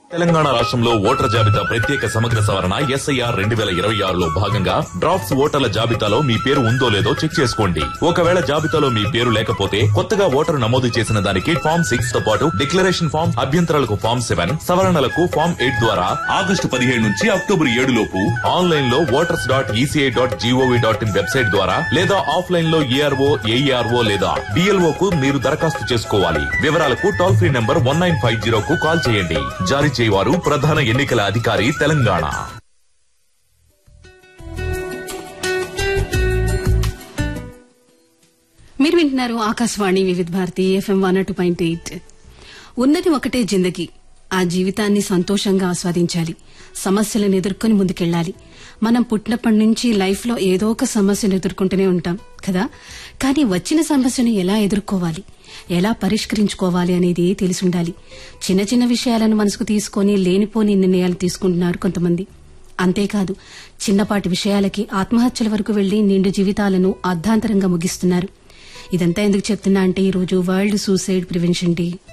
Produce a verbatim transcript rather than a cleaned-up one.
తెలంగాణ రాష్ట్రంలో ఓటర్ల జాబితా ప్రత్యేక సమగ్ర సవరణ ఎస్ఐఆర్ రెండు వేల ఇరవై ఆరులో భాగంగా డ్రాఫ్ట్స్ ఓటర్ల జాబితాలో మీ పేరు ఉందో లేదో చెక్ చేసుకోండి. ఒకవేళ జాబితాలో మీ పేరు లేకపోతే కొత్తగా ఓటరు నమోదు చేసిన దానికి ఫామ్ సిక్స్ తో పాటు డిక్లరేషన్ ఫామ్, అభ్యంతరాలకు ఫామ్ సెవెన్, సవరణలకు ఫామ్ ఎయిట్ ద్వారా ఆగస్టు పదిహేడు నుంచి అక్టోబర్ ఏడు లోపు ఆన్లైన్ లో voters dot ECI dot GOV dot in website ద్వారా లేదా ఆఫ్లైన్ లో ఏఆర్ఓ, ఏఈఆర్ఓ లేదా డిఎల్ఓ కు మీరు దరఖాస్తు చేసుకోవాలి. వివరాలకు toll free number one nine five zero కు కాల్ చేయండి. జారీ చేయవారు ప్రధాన ఎన్నికల అధికారి తెలంగాణ. మీరు వింటున్నారు ఆకాశవాణి వివిధ Bharati FM one two point eight. ఉన్నది ఒకటే జిందగీ, ఆ జీవితాన్ని సంతోషంగా ఆస్వాదించాలి, సమస్యలను ఎదుర్కొని ముందుకెళ్లాలి. మనం పుట్టినప్పటి నుంచి లైఫ్ లో ఏదో ఒక సమస్యను ఎదుర్కొంటూనే ఉంటాం కదా. కానీ వచ్చిన సమస్యను ఎలా ఎదుర్కోవాలి, ఎలా పరిష్కరించుకోవాలి అనేది తెలిసి ఉండాలి. చిన్న చిన్న విషయాలను మనసుకు తీసుకుని లేనిపోని నిర్ణయాలు తీసుకుంటున్నారు కొంతమంది. అంతేకాదు, చిన్నపాటి విషయాలకి ఆత్మహత్యల వరకు వెళ్లి నిండు జీవితాలను అర్ధాంతరంగా ముగిస్తున్నారు. ఇదంతా ఎందుకు చెప్తున్నా అంటే, ఈ రోజు వరల్డ్ సూసైడ్ ప్రివెన్షన్ డే.